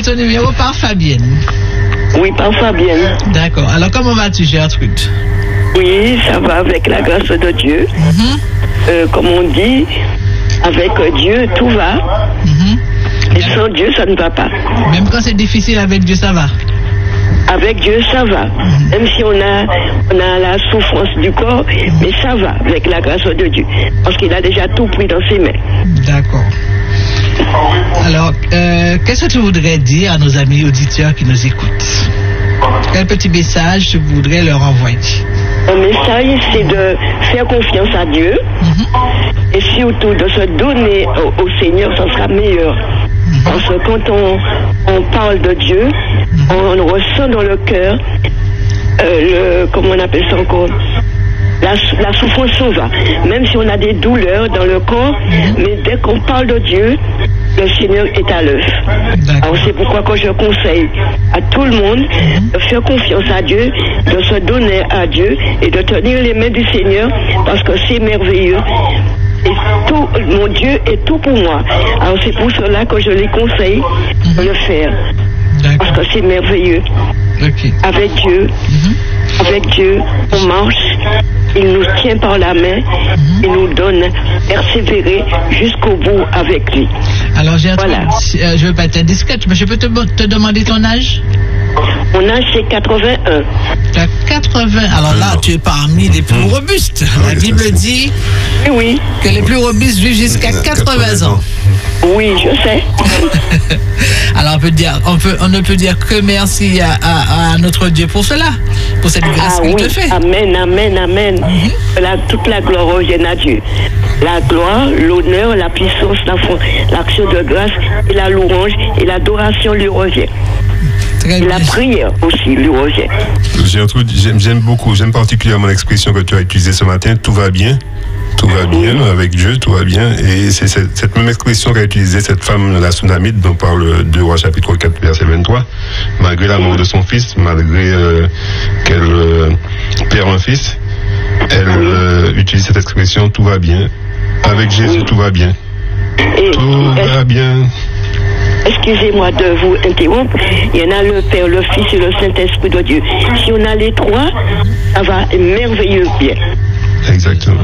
ce numéro par Fabienne. Oui, par Fabienne. D'accord. Alors, comment vas-tu, Gertrude? Oui, ça va avec la grâce de Dieu. Comme on dit, avec Dieu, tout va. Et sans Dieu, ça ne va pas. Même quand c'est difficile, avec Dieu, ça va. Avec Dieu, ça va. Même si on a la souffrance du corps, mais ça va avec la grâce de Dieu. Parce qu'il a déjà tout pris dans ses mains. D'accord. Alors, qu'est-ce que tu voudrais dire à nos amis auditeurs qui nous écoutent? Quel petit message tu voudrais leur envoyer? Un message, c'est de faire confiance à Dieu et surtout de se donner au Seigneur, ça sera meilleur. Parce que quand on parle de Dieu, on ressent dans le cœur, comment on appelle ça encore, la souffrance s'en va. Même si on a des douleurs dans le corps, mais dès qu'on parle de Dieu, le Seigneur est à l'œuvre. Alors c'est pourquoi que je conseille à tout le monde de faire confiance à Dieu, de se donner à Dieu et de tenir les mains du Seigneur parce que c'est merveilleux. Et tout, mon Dieu est tout pour moi. Alors c'est pour cela que je les conseille de le faire. Parce que c'est merveilleux. Avec Dieu, on marche. Il nous tient par la main. Il nous donne persévérer jusqu'au bout avec lui. Alors Gertrude, je ne veux pas être indiscrète, mais je peux te demander ton âge? Mon âge c'est 81. Tu as 80. Alors là, tu es parmi les plus robustes. La Bible dit que les plus robustes vivent jusqu'à 80 ans. Oui, je sais. Alors on ne peut dire que merci à notre Dieu pour cela, pour cette grâce qu'il te fait. Amen, amen, amen. Toute la gloire revient à Dieu. La gloire, l'honneur, la puissance, l'action de grâce et la louange et l'adoration lui revient. Et la prière aussi lui revient. Gertrude, j'aime particulièrement l'expression que tu as utilisée ce matin, tout va bien. Tout va bien, avec Dieu, tout va bien. Et c'est cette même expression qu'a utilisée cette femme, la Sunamite, dont parle 2 Rois chapitre 4, verset 23. Malgré la mort de son fils, malgré qu'elle perd un fils, elle utilise cette expression, tout va bien. Avec Jésus, tout va bien. Tout va bien. Excusez-moi de vous interrompre. Il y en a le Père, le Fils et le Saint-Esprit de Dieu. Si on a les trois, ça va merveilleux bien. Exactement.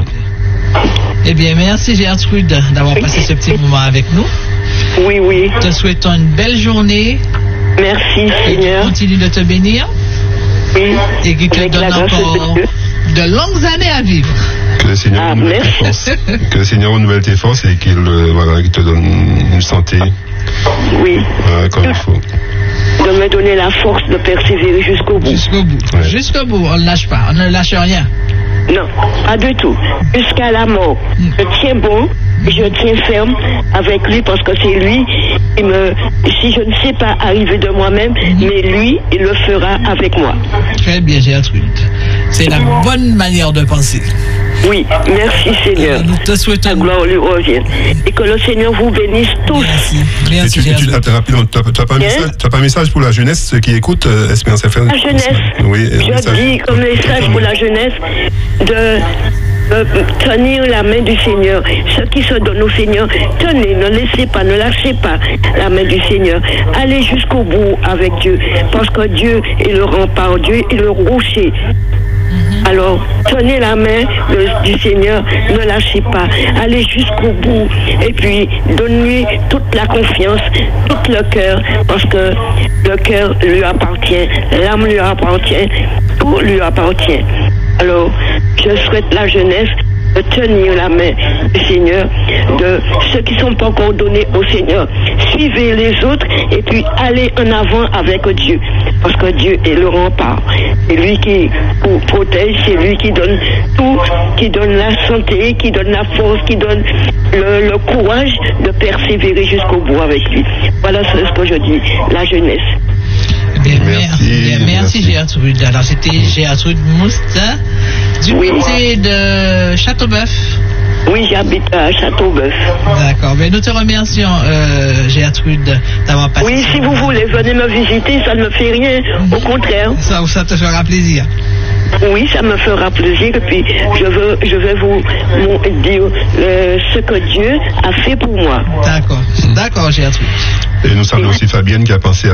Eh bien, merci Gertrude d'avoir passé ce petit moment avec nous. Oui, oui. Te souhaitons une belle journée. Merci, Seigneur. Continue de te bénir. Oui. Et qu'il te donne encore de longues années à vivre. Que le Seigneur renouvelle tes forces. Que le Seigneur renouvelle tes forces et qu'il te donne une santé. Oui. Comme il faut. De me donner la force de persévérer jusqu'au bout. Jusqu'au bout. Ouais. Jusqu'au bout, on ne lâche pas. On ne lâche rien. Non, pas du tout. Jusqu'à la mort. Je tiens bon, je tiens ferme avec lui parce que c'est lui qui si je ne sais pas arriver de moi-même, mais lui, il le fera avec moi. Très bien, Gertrude. C'est la bonne manière de penser. Oui, merci Seigneur. Nous te souhaitons. La gloire lui revienne. Et que le Seigneur vous bénisse tous. Merci. Rapidement, tu n'as pas un message pour la jeunesse, ceux qui écoutent Espérance FM? La jeunesse. Oui, je dis comme message pour la jeunesse de tenir la main du Seigneur. Ceux qui se donnent au Seigneur, tenez, ne laissez pas, ne lâchez pas la main du Seigneur. Allez jusqu'au bout avec Dieu. Parce que Dieu est le rempart, Dieu est le rocher. Alors, tenez la main du Seigneur, ne lâchez pas, allez jusqu'au bout et puis donnez-lui toute la confiance, tout le cœur, parce que le cœur lui appartient, l'âme lui appartient, tout lui appartient. Alors, je souhaite la jeunesse de tenir la main du Seigneur, de ceux qui ne sont pas encore donnés au Seigneur. Suivez les autres et puis allez en avant avec Dieu. Parce que Dieu est le rempart. C'est lui qui vous protège, c'est lui qui donne tout, qui donne la santé, qui donne la force, qui donne le courage de persévérer jusqu'au bout avec lui. Voilà ce que je dis, la jeunesse. Bien, merci Gertrude. Alors c'était Gertrude Moustin du côté de Châteauboeuf. Oui, j'habite à Châteauboeuf. D'accord, mais nous te remercions Gertrude d'avoir passé. Oui, si vous voulez, venez me visiter, ça ne me fait rien, au contraire. Ça te fera plaisir. Oui, ça me fera plaisir et puis je vais vous dire ce que Dieu a fait pour moi. D'accord, Gertrude. Et nous saluons aussi Fabienne qui a pensé